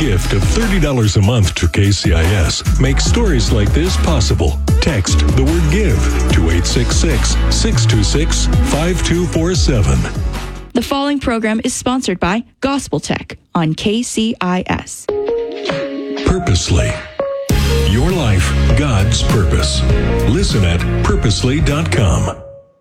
gift of $30 a month to KCIS makes stories like this possible. Text the word GIVE to 866-626-5247. The following program is sponsored by Gospel Tech on KCIS. Purposely. Your life, God's purpose. Listen at purposely.com.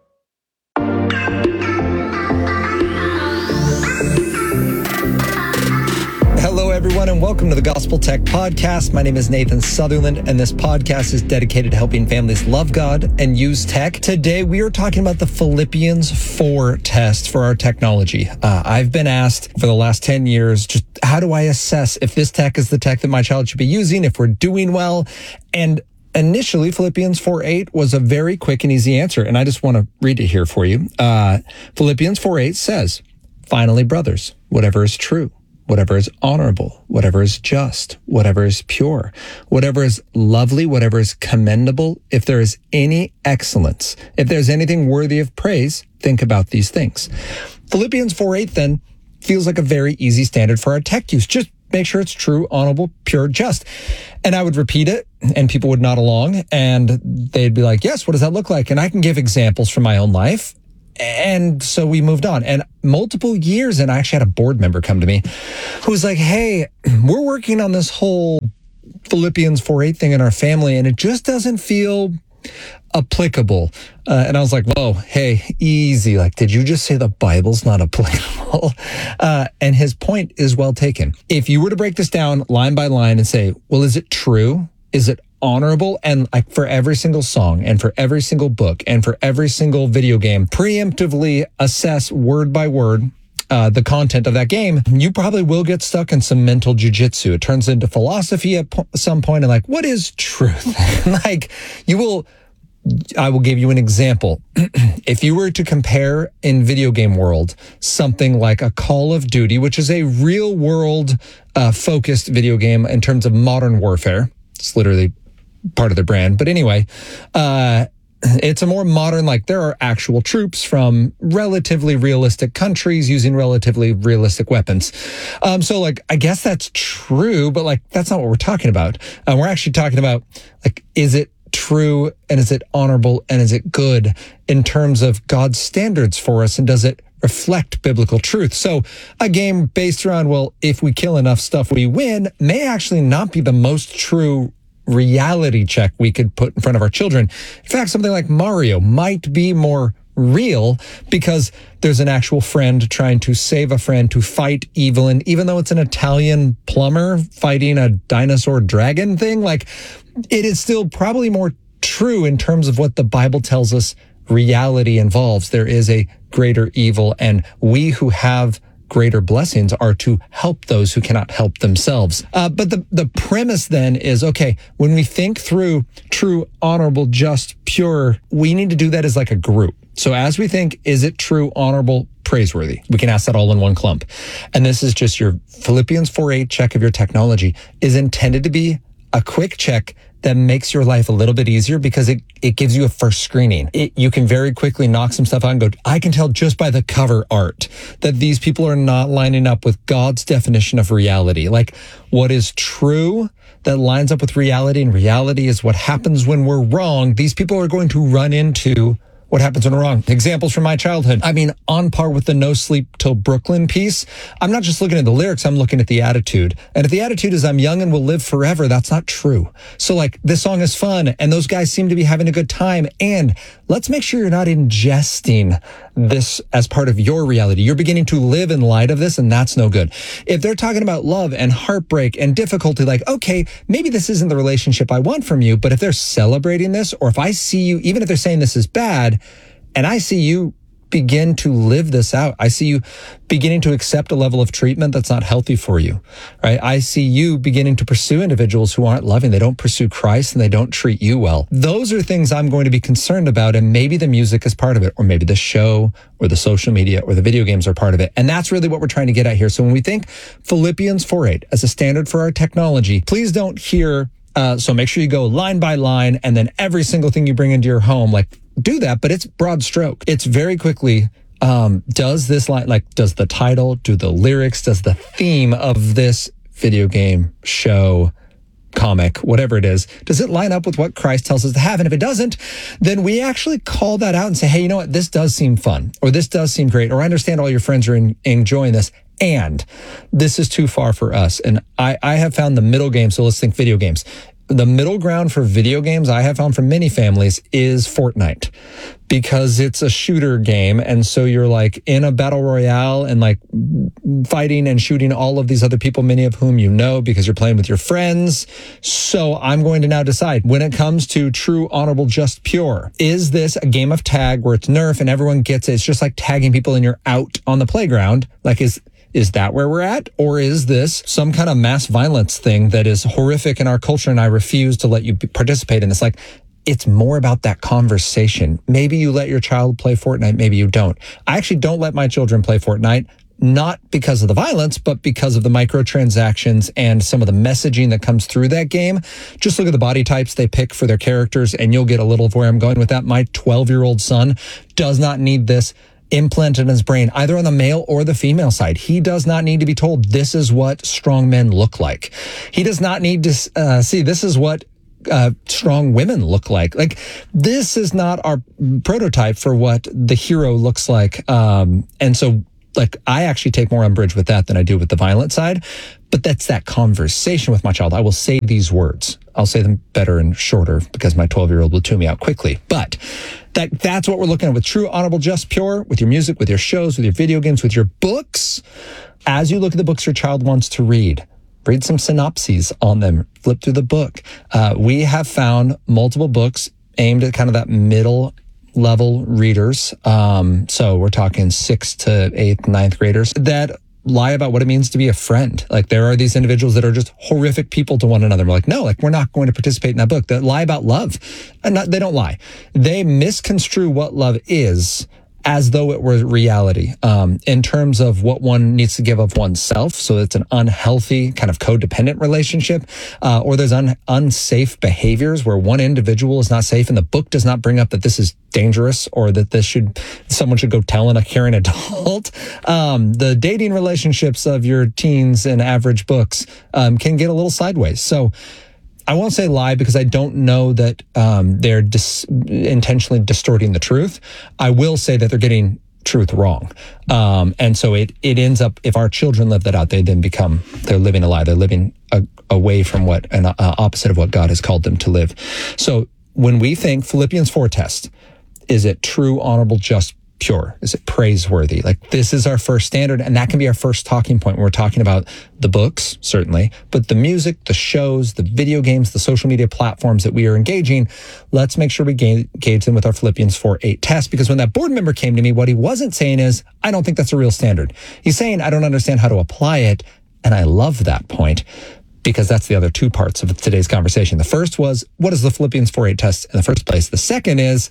Hello, everyone, and welcome to the Gospel Tech Podcast. My name is Nathan Sutherland, and this podcast is dedicated to helping families love God and use tech. Today, we are talking about the Philippians 4 test for our technology. I've been asked for the last 10 years, just how do I assess if this tech is the tech that my child should be using, if we're doing well? And initially, Philippians 4:8 was a very quick and easy answer, and I just want to read it here for you. Philippians 4:8 says, "Finally, brothers, whatever is true, whatever is honorable, whatever is just, whatever is pure, whatever is lovely, whatever is commendable, if there is any excellence, if there's anything worthy of praise, think about these things." Philippians 4:8 then feels like a very easy standard for our tech use. Just make sure it's true, honorable, pure, just. And I would repeat it, and people would nod along, and they'd be like, yes, what does that look like? And I can give examples from my own life. And so we moved on, and multiple years, and I actually had a board member come to me who was like, hey, we're working on this whole Philippians 4:8 thing in our family, and it just doesn't feel applicable. And I was like, whoa, hey, easy. Like, did you just say the Bible's not applicable? And his point is well taken. If you were to break this down line by line and say, well, is it true? Is it honorable? And like for every single song and for every single book and for every single video game, preemptively assess word by word the content of that game, you probably will get stuck in some mental jujitsu. It turns into philosophy at some point, and like, what is truth? Like, I will give you an example. If you were to compare in video game world something like a Call of Duty, which is a real world focused video game in terms of modern warfare, it's literally part of their brand. But anyway, it's a more modern, like there are actual troops from relatively realistic countries using relatively realistic weapons. So like, I guess that's true, but like, that's not what we're talking about. We're actually talking about like, is it true and is it honorable and is it good in terms of God's standards for us, and does it reflect biblical truth? So a game based around, well, if we kill enough stuff, we win, may actually not be the most true reality check we could put in front of our children. In fact, something like Mario might be more real because there's an actual friend trying to save a friend to fight evil. And even though it's an Italian plumber fighting a dinosaur dragon thing, like it is still probably more true in terms of what the Bible tells us reality involves. There is a greater evil, and we who have greater blessings are to help those who cannot help themselves. But the premise then is, okay, when we think through true, honorable, just, pure, we need to do that as like a group. So as we think, is it true, honorable, praiseworthy? We can ask that all in one clump. And this is just your Philippians 4:8 check of your technology is intended to be a quick check that makes your life a little bit easier because it gives you a first screening. You can very quickly knock some stuff out and go, I can tell just by the cover art that these people are not lining up with God's definition of reality. Like what is true that lines up with reality, and reality is what happens when we're wrong. These people are going to run into what happens when we're wrong. Examples from my childhood. I mean, on par with the No Sleep Till Brooklyn piece, I'm not just looking at the lyrics, I'm looking at the attitude. And if the attitude is I'm young and will live forever, that's not true. So like, this song is fun and those guys seem to be having a good time. And let's make sure you're not ingesting this as part of your reality. You're beginning to live in light of this, and that's no good. If they're talking about love and heartbreak and difficulty, like, okay, maybe this isn't the relationship I want from you, but if they're celebrating this, or if I see you, even if they're saying this is bad, and I see you begin to live this out. I see you beginning to accept a level of treatment that's not healthy for you, right? I see you beginning to pursue individuals who aren't loving. They don't pursue Christ and they don't treat you well. Those are things I'm going to be concerned about. And maybe the music is part of it, or maybe the show or the social media or the video games are part of it. And that's really what we're trying to get at here. So when we think Philippians 4:8 as a standard for our technology, please don't hear, so make sure you go line by line and then every single thing you bring into your home, like, do that, but it's broad stroke. It's very quickly, does this line, like, does the title, do the lyrics, does the theme of this video game, show, comic, whatever it is, does it line up with what Christ tells us to have? And if it doesn't, then we actually call that out and say, hey, you know what? This does seem fun, or this does seem great, or I understand all your friends are enjoying this, and this is too far for us. And I have found the middle game. So let's think video games. The middle ground for video games I have found for many families is Fortnite, because it's a shooter game. And so you're like in a battle royale and like fighting and shooting all of these other people, many of whom you know because you're playing with your friends. So I'm going to now decide, when it comes to true, honorable, just, pure, is this a game of tag where it's Nerf and everyone gets it? It's just like tagging people and you're out on the playground. Like, is that where we're at? Or is this some kind of mass violence thing that is horrific in our culture and I refuse to let you participate in? It's like, it's more about that conversation. Maybe you let your child play Fortnite, maybe you don't. I actually don't let my children play Fortnite, not because of the violence, but because of the microtransactions and some of the messaging that comes through that game. Just look at the body types they pick for their characters and you'll get a little of where I'm going with that. My 12-year-old son does not need this implanted in his brain, either on the male or the female side. He does not need to be told this is what strong men look like. He does not need to see this is what strong women look like. Like, this is not our prototype for what the hero looks like. And so, like, I actually take more umbrage with that than I do with the violent side. But that's that conversation with my child. I will say these words. I'll say them better and shorter because my 12-year-old will tune me out quickly. But that's what we're looking at with true, honorable, just, pure, with your music, with your shows, with your video games, with your books. As you look at the books your child wants to read some synopses on them, flip through the book. We have found multiple books aimed at kind of that middle level readers. So we're talking 6th to 8th, 9th graders that lie about what it means to be a friend. Like, there are these individuals that are just horrific people to one another. We're like, no, like, we're not going to participate in that book. That lie about love. And they don't lie. They misconstrue what love is as though it were reality, in terms of what one needs to give of oneself. So it's an unhealthy kind of codependent relationship, or there's unsafe behaviors where one individual is not safe, and the book does not bring up that this is dangerous or that someone should go tell a caring adult. The dating relationships of your teens in average books can get a little sideways. So I won't say lie because I don't know that they're intentionally distorting the truth. I will say that they're getting truth wrong. And so it ends up, if our children live that out, they're living a lie. They're living away from opposite of what God has called them to live. So when we think Philippians 4 test, is it true, honorable, just, pure? Is it praiseworthy? Like, this is our first standard, and that can be our first talking point when we're talking about the books, certainly, but the music, the shows, the video games, the social media platforms that we are engaging. Let's make sure we gauge them with our Philippians 4:8 test, because when that board member came to me, what he wasn't saying is, I don't think that's a real standard. He's saying, I don't understand how to apply it. And I love that point, because that's the other two parts of today's conversation. The first was, what is the Philippians 4:8 test in the first place? The second is,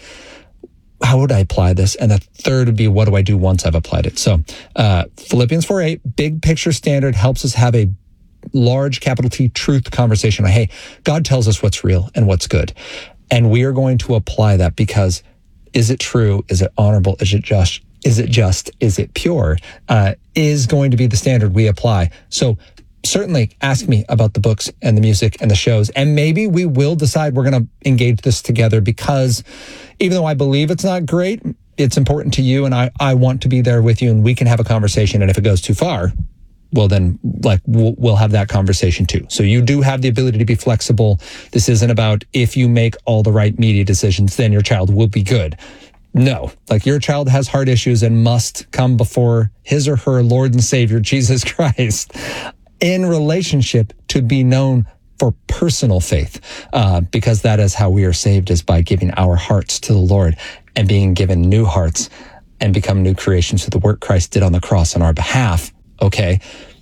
how would I apply this? And the third would be, what do I do once I've applied it? So Philippians 4:8, big picture standard, helps us have a large capital T truth conversation. Like, hey, God tells us what's real and what's good. And we are going to apply that because, is it true? Is it honorable? Is it just? Is it just? Is it pure? Is going to be the standard we apply. So certainly ask me about the books and the music and the shows. And maybe we will decide we're going to engage this together, because even though I believe it's not great, it's important to you, and I want to be there with you, and we can have a conversation. And if it goes too far, well, then we'll have that conversation too. So you do have the ability to be flexible. This isn't about if you make all the right media decisions, then your child will be good. No, like, your child has heart issues and must come before his or her Lord and Savior, Jesus Christ, in relationship to be known for personal faith, because that is how we are saved, is by giving our hearts to the Lord and being given new hearts and become new creations through the work Christ did on the cross on our behalf. Okay.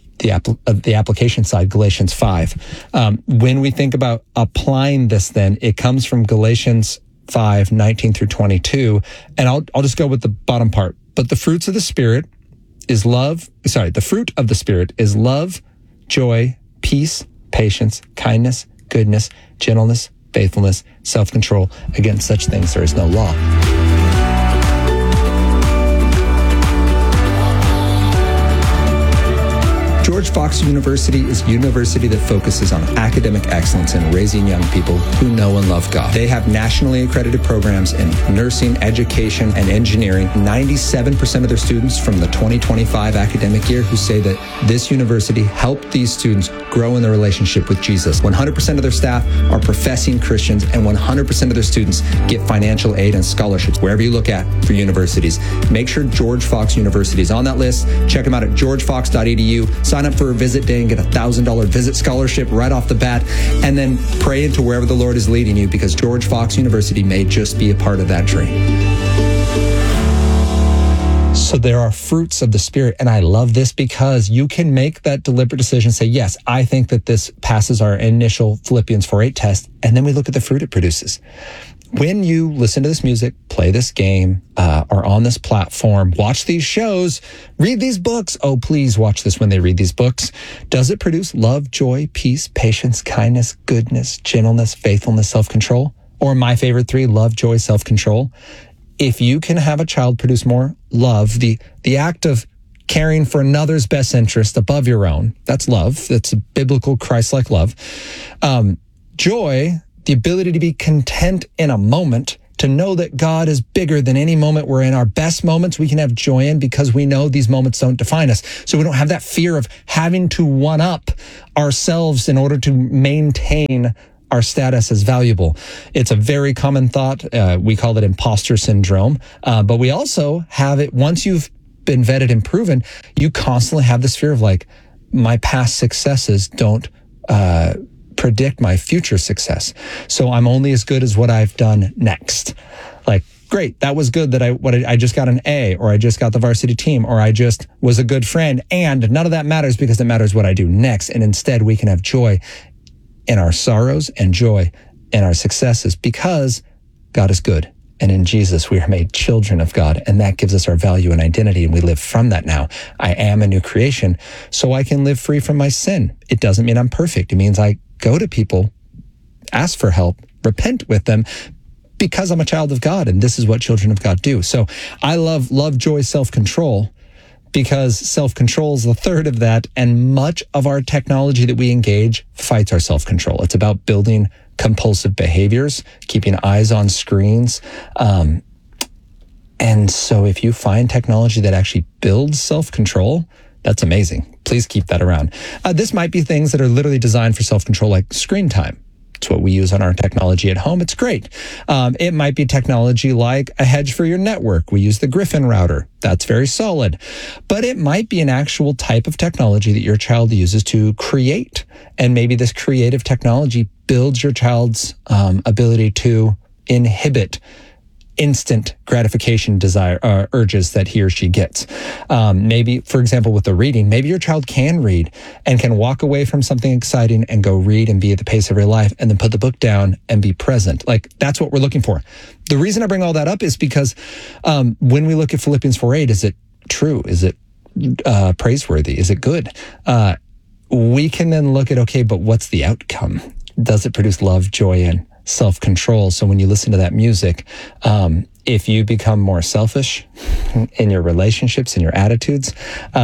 The application side, Galatians 5. When we think about applying this, then it comes from Galatians 5:19 through 22. And I'll just go with the bottom part. But the fruits of the Spirit is the fruit of the Spirit is love, joy, peace, patience, kindness, goodness, gentleness, faithfulness, self-control. Against such things there is no law. George Fox University is a university that focuses on academic excellence and raising young people who know and love God. They have nationally accredited programs in nursing, education, and engineering. 97% of their students from the 2025 academic year who say that this university helped these students grow in their relationship with Jesus. 100% of their staff are professing Christians, and 100% of their students get financial aid and scholarships wherever you look at for universities. Make sure George Fox University is on that list. Check them out at georgefox.edu. Sign up for a visit day and get a $1,000 visit scholarship right off the bat, and then pray into wherever the Lord is leading you, because George Fox University may just be a part of that dream. So there are fruits of the Spirit, and I love this because you can make that deliberate decision, say, yes, I think that this passes our initial Philippians 4:8 test, and then we look at the fruit it produces. When you listen to this music, play this game, are on this platform, watch these shows, read these books. Oh, please watch this when they read these books. Does it produce love, joy, peace, patience, kindness, goodness, gentleness, faithfulness, self-control? Or my favorite three, love, joy, self-control. If you can have a child produce more love, the act of caring for another's best interest above your own, that's love. That's a biblical Christ-like love. Joy, the ability to be content in a moment, to know that God is bigger than any moment we're in. Our best moments we can have joy in because we know these moments don't define us. So we don't have that fear of having to one-up ourselves in order to maintain our status as valuable. It's a very common thought. We call it imposter syndrome. But we also have it once you've been vetted and proven, you constantly have this fear of like, my past successes don't predict my future success. So I'm only as good as what I've done next. Like, great, that was good that I just got an A, or I just got the varsity team, or I just was a good friend. And none of that matters because it matters what I do next. And instead we can have joy in our sorrows and joy in our successes because God is good. And in Jesus, we are made children of God. And that gives us our value and identity. And we live from that now. I am a new creation, so I can live free from my sin. It doesn't mean I'm perfect. It means I go to people, ask for help, repent with them, because I'm a child of God. And this is what children of God do. So I love, joy, self-control, because self-control is the third of that. And much of our technology that we engage fights our self-control. It's about building compulsive behaviors, keeping eyes on screens. And so if you find technology that actually builds self-control, that's amazing. Please keep that around. This might be things that are literally designed for self-control, like screen time. It's what we use on our technology at home. It's great. It might be technology like a hedge for your network. We use the Griffin router. That's very solid. But it might be an actual type of technology that your child uses to create. And maybe this creative technology builds your child's ability to inhibit instant gratification urges that he or she gets. Maybe, for example, with the reading, maybe your child can read and can walk away from something exciting and go read and be at the pace of your life and then put the book down and be present. Like, that's what we're looking for. The reason I bring all that up is because when we look at Philippians 4:8, is it true? Is it praiseworthy? Is it good? We can then look at, okay, but what's the outcome? Does it produce love, joy, and self-control? So when you listen to that music, if you become more selfish in your relationships and your attitudes,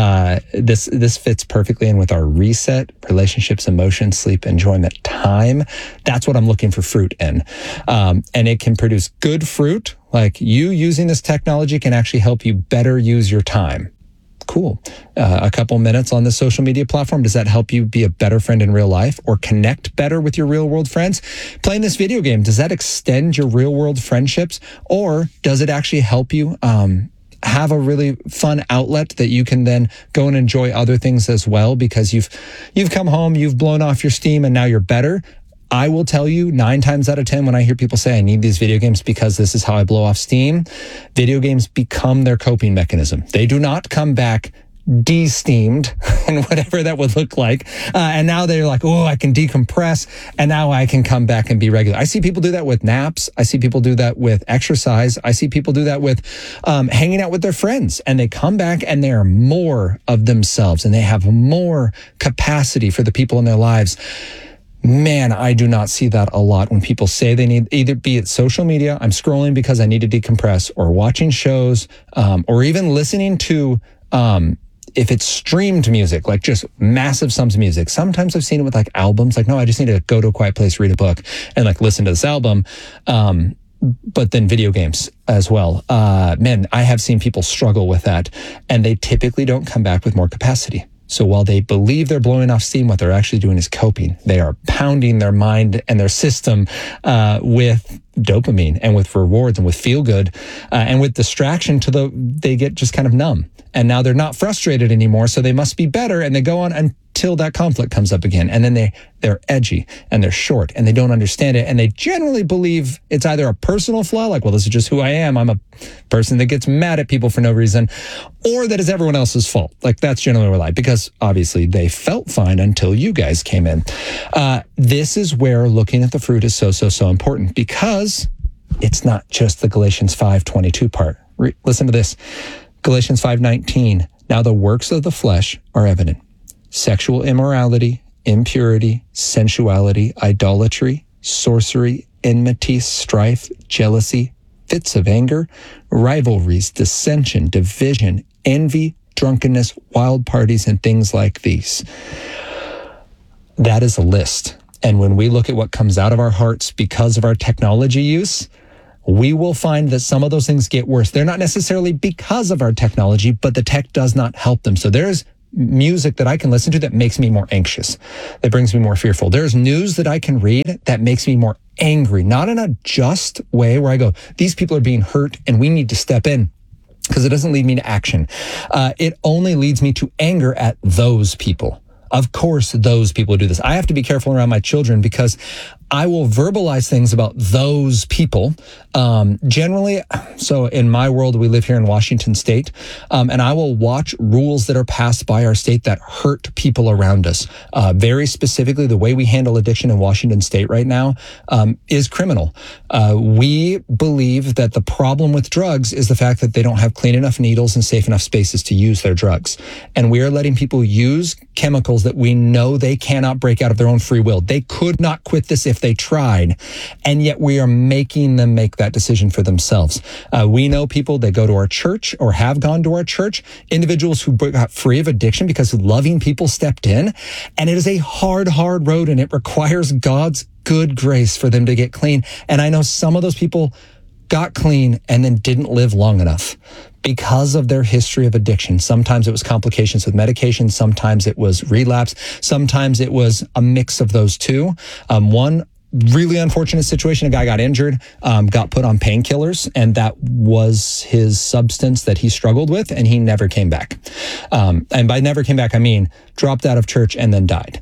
this fits perfectly in with our reset, relationships, emotions, sleep, enjoyment, time. That's what I'm looking for fruit in. And it can produce good fruit. Like, you using this technology can actually help you better use your time. Cool. A couple minutes on this social media platform, does that help you be a better friend in real life or connect better with your real world friends? Playing this video game, does that extend your real world friendships, or does it actually help you have a really fun outlet that you can then go and enjoy other things as well, because you've come home, you've blown off your steam, and now you're better? I will tell you 9 times out of 10 when I hear people say, I need these video games because this is how I blow off steam, video games become their coping mechanism. They do not come back de-steamed and whatever that would look like. And now they're like, oh, I can decompress and now I can come back and be regular. I see people do that with naps. I see people do that with exercise. I see people do that with hanging out with their friends, and they come back and they are more of themselves and they have more capacity for the people in their lives. Man, I do not see that a lot when people say they need, either be it social media, I'm scrolling because I need to decompress, or watching shows, or even listening to if it's streamed music, like just massive sums of music, sometimes I've seen it with like albums, like, no, I just need to go to a quiet place, read a book, and like listen to this album. But then video games as well. Man, I have seen people struggle with that, and they typically don't come back with more capacity. So while they believe they're blowing off steam, what they're actually doing is coping. They are pounding their mind and their system with dopamine and with rewards and with feel good and with distraction they get just kind of numb. And now they're not frustrated anymore, so they must be better. And they go on until that conflict comes up again. And then they're edgy and they're short and they don't understand it. And they generally believe it's either a personal flaw, like, well, this is just who I am. I'm a person that gets mad at people for no reason, or that it's everyone else's fault. Like, that's generally what I like, because obviously they felt fine until you guys came in. This is where looking at the fruit is so important, because it's not just the Galatians 5:22 part. Listen to this. Galatians 5:19. Now the works of the flesh are evident: sexual immorality, impurity, sensuality, idolatry, sorcery, enmity, strife, jealousy, fits of anger, rivalries, dissension, division, envy, drunkenness, wild parties, and things like these. That is a list. And when we look at what comes out of our hearts because of our technology use, we will find that some of those things get worse. They're not necessarily because of our technology, but the tech does not help them. So there's music that I can listen to that makes me more anxious, that brings me more fearful. There's news that I can read that makes me more angry, not in a just way where I go, these people are being hurt and we need to step in, because it doesn't lead me to action. It only leads me to anger at those people. Of course, those people do this. I have to be careful around my children, because I will verbalize things about those people. Generally, so in my world, we live here in Washington State, and I will watch rules that are passed by our state that hurt people around us. Very specifically, the way we handle addiction in Washington State right now is criminal. We believe that the problem with drugs is the fact that they don't have clean enough needles and safe enough spaces to use their drugs. And we are letting people use chemicals that we know they cannot break out of their own free will. They could not quit this if they tried, and yet we are making them make that decision for themselves. We know people that go to our church or have gone to our church, individuals who got free of addiction because loving people stepped in, and it is a hard road, and it requires God's good grace for them to get clean. And I know some of those people got clean and then didn't live long enough because of their history of addiction. Sometimes it was complications with medication. Sometimes it was relapse. Sometimes it was a mix of those two. One really unfortunate situation, a guy got injured, got put on painkillers, and that was his substance that he struggled with, and he never came back. And by never came back, I mean dropped out of church and then died.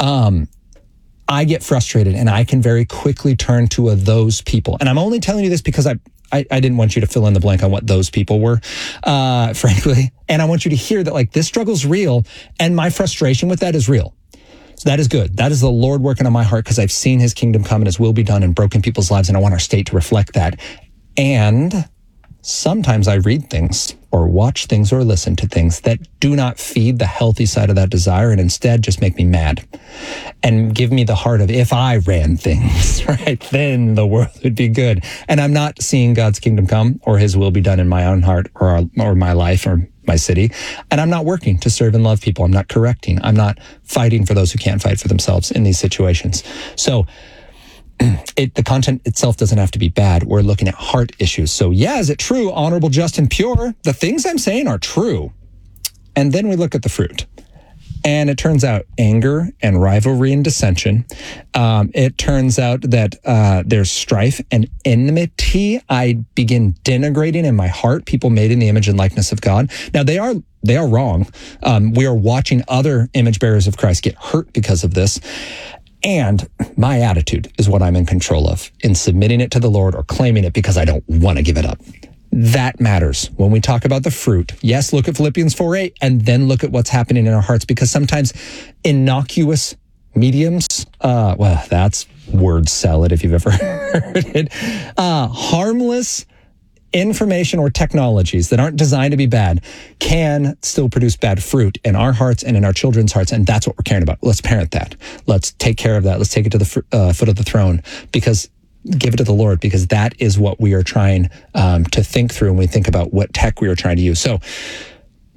I get frustrated, and I can very quickly turn to those people. And I'm only telling you this because I didn't want you to fill in the blank on what those people were, frankly. And I want you to hear that, like, this struggle's real, and my frustration with that is real. So that is good. That is the Lord working on my heart, because I've seen his kingdom come and his will be done in broken people's lives, and I want our state to reflect that. And sometimes I read things or watch things or listen to things that do not feed the healthy side of that desire, and instead just make me mad and give me the heart of, if I ran things, right, then the world would be good. And I'm not seeing God's kingdom come or his will be done in my own heart or my life or my city. And I'm not working to serve and love people. I'm not correcting. I'm not fighting for those who can't fight for themselves in these situations. So the content itself doesn't have to be bad. We're looking at heart issues. So yeah, is it true, honorable, just, and pure? The things I'm saying are true. And then we look at the fruit. And it turns out anger and rivalry and dissension. It turns out that there's strife and enmity. I begin denigrating in my heart people made in the image and likeness of God. Now, they are wrong. We are watching other image bearers of Christ get hurt because of this. And my attitude is what I'm in control of, in submitting it to the Lord or claiming it because I don't want to give it up. That matters when we talk about the fruit. Yes, look at Philippians 4:8 and then look at what's happening in our hearts, because sometimes innocuous mediums, well, that's word salad if you've ever heard it, harmless information or technologies that aren't designed to be bad can still produce bad fruit in our hearts and in our children's hearts. And that's what we're caring about. Let's parent that. Let's take care of that. Let's take it to the foot of the throne, because give it to the Lord, because that is what we are trying to think through when we think about what tech we are trying to use. So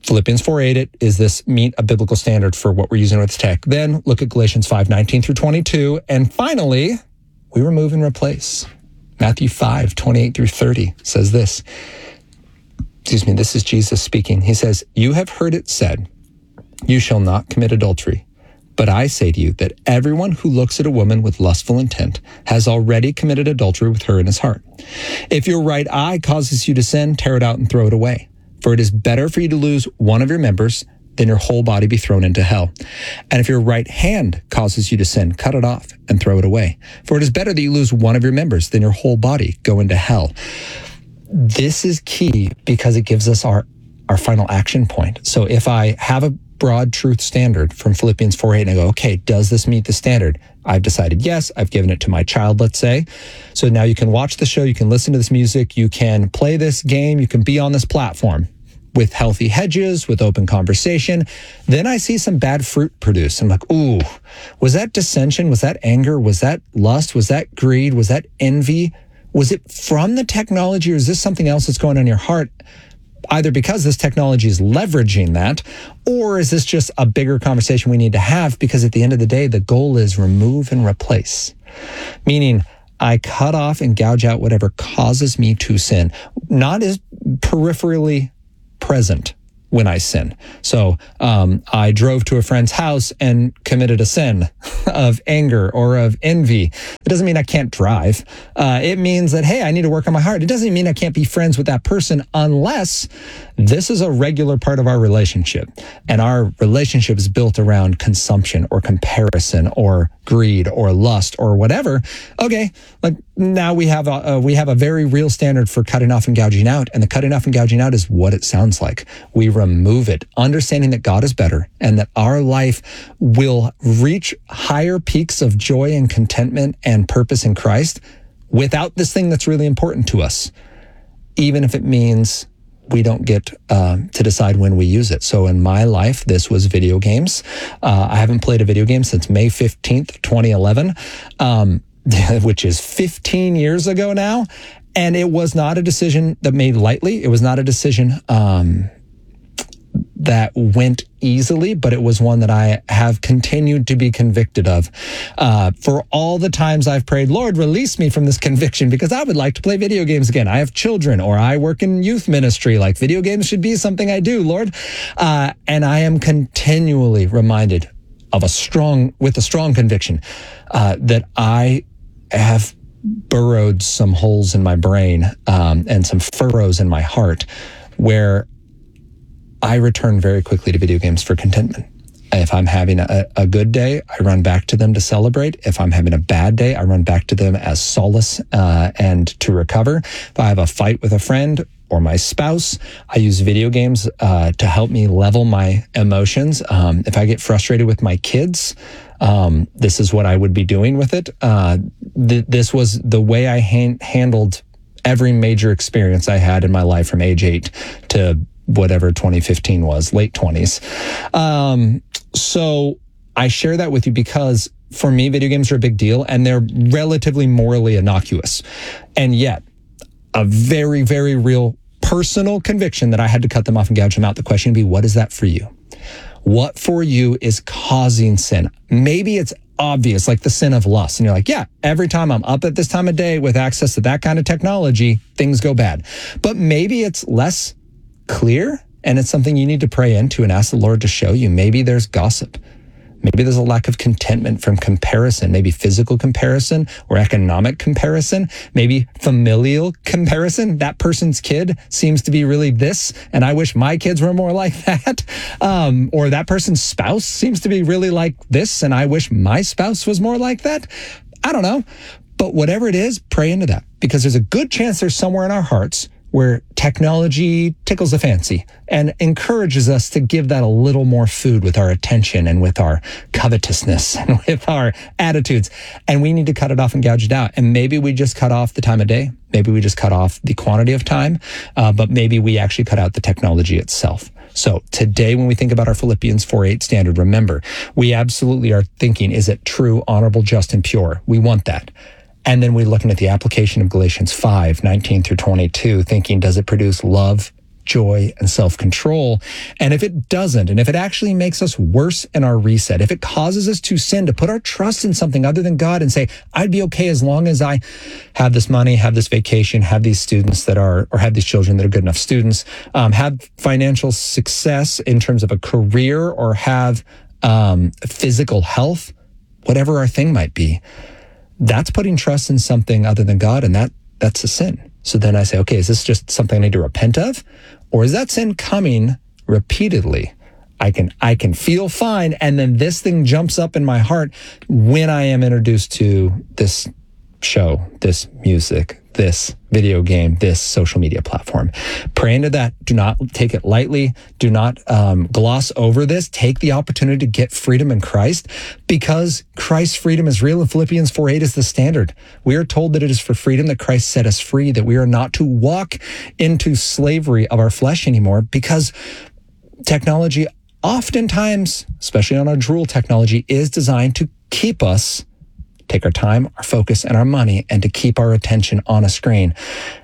Philippians 4:8 is this meet a biblical standard for what we're using with tech. Then look at Galatians 5:19 through 22. And finally, we remove and replace. Matthew 5:28 through 30 says this. This is Jesus speaking. He says, "You have heard it said, you shall not commit adultery. But I say to you that everyone who looks at a woman with lustful intent has already committed adultery with her in his heart. If your right eye causes you to sin, tear it out and throw it away. For it is better for you to lose one of your members than your whole body be thrown into hell. And if your right hand causes you to sin, cut it off and throw it away. For it is better that you lose one of your members than your whole body go into hell." This is key because it gives us our final action point. So if I have a broad truth standard from Philippians 4:8 and I go, okay, does this meet the standard? I've decided yes. I've given it to my child, let's say. So now you can watch the show, you can listen to this music, you can play this game, you can be on this platform with healthy hedges, with open conversation. Then I see some bad fruit produced. I'm like, ooh, was that dissension? Was that anger? Was that lust? Was that greed? Was that envy? Was it from the technology, or is this something else that's going on in your heart? Either because this technology is leveraging that, or is this just a bigger conversation we need to have? Because at the end of the day, the goal is remove and replace. Meaning, I cut off and gouge out whatever causes me to sin, not as peripherally present when I sin. So I drove to a friend's house and committed a sin of anger or of envy. It doesn't mean I can't drive. It means that, hey, I need to work on my heart. It doesn't mean I can't be friends with that person unless this is a regular part of our relationship. And our relationship is built around consumption or comparison or greed or lust or whatever. Okay, like now we have a very real standard for cutting off and gouging out. And the cutting off and gouging out is what it sounds like. We remove it, understanding that God is better and that our life will reach higher peaks of joy and contentment and purpose in Christ without this thing that's really important to us, even if it means we don't get to decide when we use it. So in my life, this was video games. I haven't played a video game since May 15th, 2011, which is 15 years ago now. And it was not a decision that made lightly. It was not a decision that went easily, but it was one that I have continued to be convicted of. For all the times I've prayed, Lord, release me from this conviction because I would like to play video games again. I have children or I work in youth ministry. Like video games should be something I do, Lord. And I am continually reminded of a strong conviction that I have burrowed some holes in my brain and some furrows in my heart where I return very quickly to video games for contentment. If I'm having a good day, I run back to them to celebrate. If I'm having a bad day, I run back to them as solace and to recover. If I have a fight with a friend or my spouse, I use video games to help me level my emotions. If I get frustrated with my kids, this is what I would be doing with it. This was the way I handled every major experience I had in my life from age 8 to whatever 2015 was, late 20s. So I share that with you because for me, video games are a big deal and they're relatively morally innocuous. And yet, a very, very real personal conviction that I had to cut them off and gouge them out. The question would be, what is that for you? What for you is causing sin? Maybe it's obvious, like the sin of lust. And you're like, yeah, every time I'm up at this time of day with access to that kind of technology, things go bad. But maybe it's less clear and it's something you need to pray into and ask the Lord to show you. Maybe there's gossip. Maybe there's a lack of contentment from comparison, maybe physical comparison or economic comparison, maybe familial comparison. That person's kid seems to be really this, and I wish my kids were more like that. Or that person's spouse seems to be really like this, and I wish my spouse was more like that. I don't know. But whatever it is, pray into that because there's a good chance there's somewhere in our hearts where technology tickles the fancy and encourages us to give that a little more food with our attention and with our covetousness and with our attitudes. And we need to cut it off and gouge it out. And maybe we just cut off the time of day. Maybe we just cut off the quantity of time, but maybe we actually cut out the technology itself. So today, when we think about our Philippians 4:8 standard, remember, we absolutely are thinking, is it true, honorable, just, and pure? We want that. And then we're looking at the application of Galatians 5:19 through 22, thinking, does it produce love, joy, and self-control. And if it doesn't, and if it actually makes us worse in our reset, if it causes us to sin, to put our trust in something other than God and say, I'd be okay as long as I have this money, have this vacation, have these students that are, or have these children that are good enough students, have financial success in terms of a career, or have physical health, whatever our thing might be, that's putting trust in something other than God, and that's a sin. So then I say, okay, is this just something I need to repent of? Or is that sin coming repeatedly? I can feel fine, and then this thing jumps up in my heart when I am introduced to this show, this music, this video game, this social media platform. Pray into that. Do not take it lightly. Do not gloss over this. Take the opportunity to get freedom in Christ, because Christ's freedom is real, and Philippians 4:8 is the standard. We are told that it is for freedom that Christ set us free, that we are not to walk into slavery of our flesh anymore, because technology oftentimes, especially on our drool technology, is designed to keep us, take our time, our focus, and our money, and to keep our attention on a screen.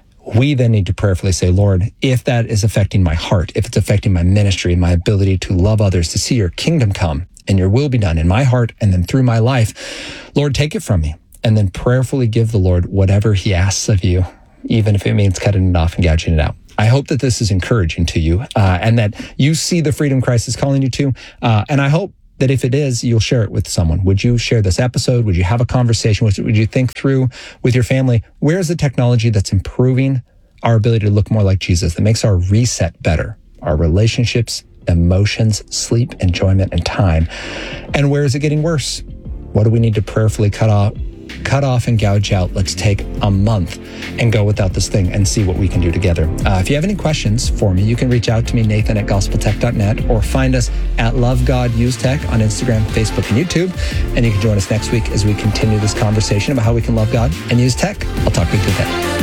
We then need to prayerfully say, Lord, if that is affecting my heart, if it's affecting my ministry, my ability to love others, to see your kingdom come and your will be done in my heart and then through my life, Lord, take it from me. And then prayerfully give the Lord whatever he asks of you, even if it means cutting it off and gouging it out. I hope that this is encouraging to you, and that you see the freedom Christ is calling you to. And I hope that if it is, you'll share it with someone. Would you share this episode? Would you have a conversation? Would you think through with your family, where's the technology that's improving our ability to look more like Jesus, that makes our reset better, our relationships, emotions, sleep, enjoyment, and time? And where is it getting worse? What do we need to prayerfully cut off and gouge out? Let's take a month and go without this thing and see what we can do together. If you have any questions for me, you can reach out to me, Nathan@gospeltech.net, or find us at Love God Use Tech on Instagram, Facebook, and YouTube. And you can join us next week as we continue this conversation about how we can love God and use tech. I'll talk to you then.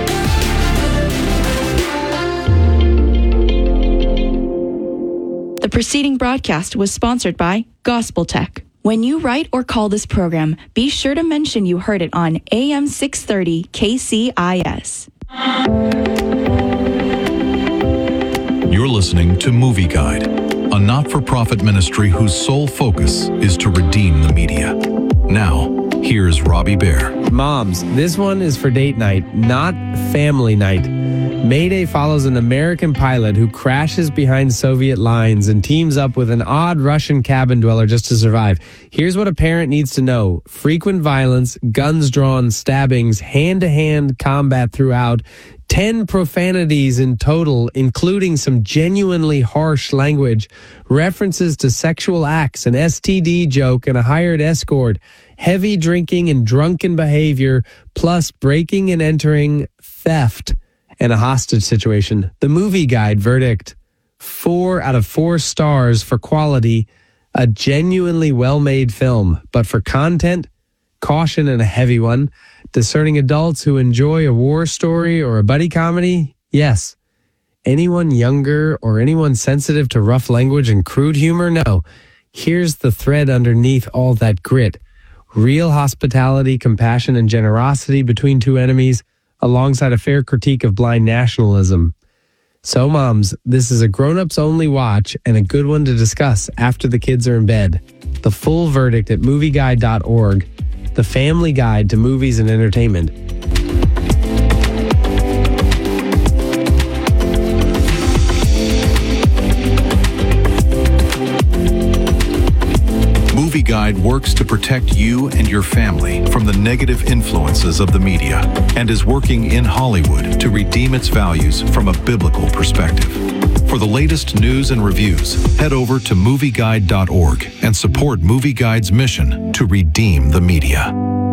The preceding broadcast was sponsored by Gospel Tech. When you write or call this program, be sure to mention you heard it on AM 630 KCIS. You're listening to Movie Guide, a not-for-profit ministry whose sole focus is to redeem the media. Now, here's Robbie Bear. Moms, this one is for date night, not family night. Mayday follows an American pilot who crashes behind Soviet lines and teams up with an odd Russian cabin dweller just to survive. Here's what a parent needs to know. Frequent violence, guns drawn, stabbings, hand-to-hand combat throughout, 10 profanities in total, including some genuinely harsh language, references to sexual acts, an STD joke, and a hired escort, heavy drinking and drunken behavior, plus breaking and entering, theft, and a hostage situation. The Movie Guide verdict: 4 out of 4 stars for quality, a genuinely well-made film, but for content, caution and a heavy one. Discerning adults who enjoy a war story or a buddy comedy? Yes. Anyone younger or anyone sensitive to rough language and crude humor? No. Here's the thread underneath all that grit. Real hospitality, compassion, and generosity between two enemies, alongside a fair critique of blind nationalism. So moms, this is a grown-ups only watch and a good one to discuss after the kids are in bed. The full verdict at movieguide.org, the family guide to movies and entertainment. Movie Guide works to protect you and your family from the negative influences of the media and is working in Hollywood to redeem its values from a biblical perspective. For the latest news and reviews, head over to movieguide.org and support Movie Guide's mission to redeem the media.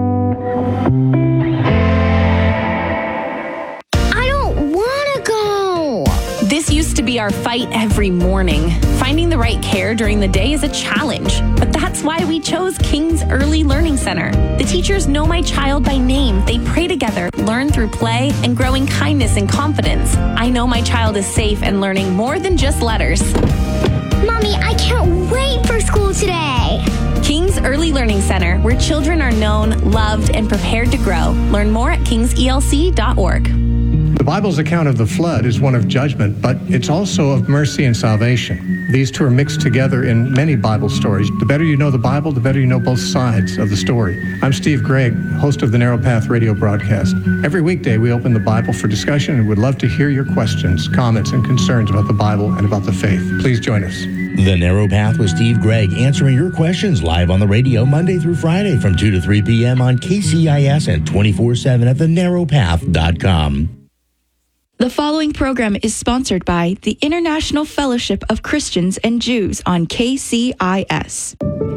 I don't want to go. This used to be our fight every morning. Finding the right care during the day is a challenge, but that's why we chose King's Early Learning Center. The teachers know my child by name. They pray together, learn through play, and grow in kindness and confidence. I know my child is safe and learning more than just letters. Mommy, I can't wait for school today. King's Early Learning Center, where children are known, loved, and prepared to grow. Learn more at kingselc.org. The Bible's account of the flood is one of judgment, but it's also of mercy and salvation. These two are mixed together in many Bible stories. The better you know the Bible, the better you know both sides of the story. I'm Steve Gregg, host of the Narrow Path radio broadcast. Every weekday, we open the Bible for discussion and would love to hear your questions, comments, and concerns about the Bible and about the faith. Please join us. The Narrow Path with Steve Gregg, answering your questions live on the radio Monday through Friday from 2 to 3 p.m. on KCIS and 24/7 at thenarrowpath.com. The following program is sponsored by the International Fellowship of Christians and Jews on KCIS.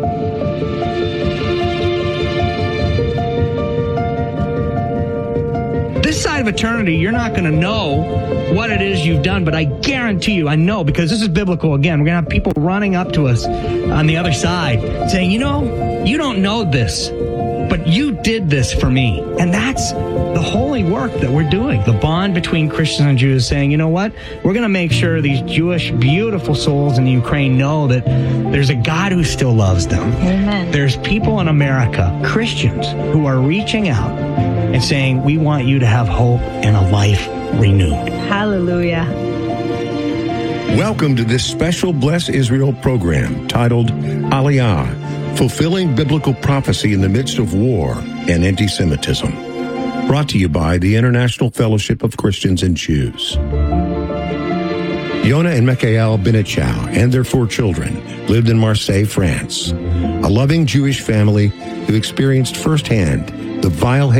This side of eternity, you're not going to know what it is you've done, but I guarantee you, I know, because this is biblical. Again, we're going to have people running up to us on the other side saying, you don't know this, but you did this for me. And that's the holy work that we're doing. The bond between Christians and Jews saying, you know what? We're going to make sure these Jewish, beautiful souls in the Ukraine know that there's a God who still loves them. Amen. There's people in America, Christians, who are reaching out and saying, we want you to have hope and a life renewed. Hallelujah. Welcome to this special Bless Israel program titled Aliyah, Fulfilling Biblical Prophecy in the Midst of War and Anti-Semitism. Brought to you by the International Fellowship of Christians and Jews. Yonah and Michael Benichow and their 4 children lived in Marseille, France. A loving Jewish family who experienced firsthand the vile